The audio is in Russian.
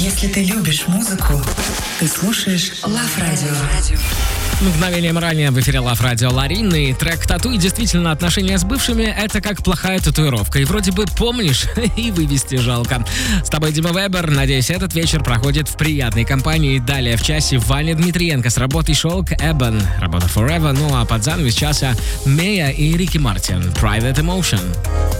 Если ты любишь музыку, ты слушаешь Love Radio. Мгновением ранее в эфире Love Radio Ларин, и трек «Тату» и действительно отношения с бывшими — это как плохая татуировка. И вроде бы помнишь, и вывести жалко. С тобой Дима Вебер. Надеюсь, этот вечер проходит в приятной компании. Далее в часе Ваня Дмитриенко с работой «Шелк», Эбен, работа «Forever». Ну а под занавес часа Мея и Рики Мартин, «Private Emotion».